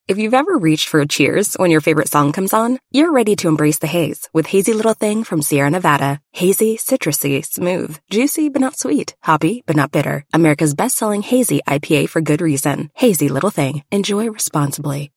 If you've ever reached for a cheers when your favorite song comes on, you're ready to embrace the haze with Hazy Little Thing from Sierra Nevada. Hazy, citrusy, smooth, juicy but not sweet, hoppy but not bitter. America's best-selling hazy IPA for good reason. Hazy Little Thing. Enjoy responsibly.